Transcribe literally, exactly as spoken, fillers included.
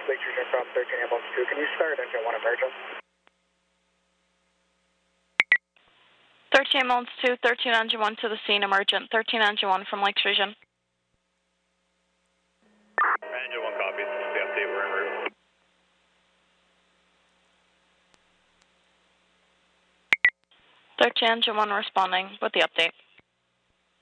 Lake Region from thirteen ambulance two. Can you start engine one emergence? thirteen ambulance two, thirteen engine one to the scene, emergent. thirteen engine one from Lake Region. Engine one copies. The update, we're en route. thirteen engine one responding with the update.